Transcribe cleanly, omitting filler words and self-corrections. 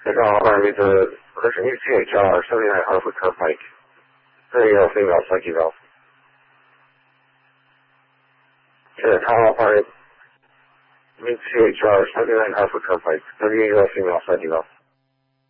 Takeoff is a version UCHR 79 Alpha Curve Pike. Male female psyche valve. Takeoff UCHR 79 Alpha Curve Pike. 38-year-old female psyche valve.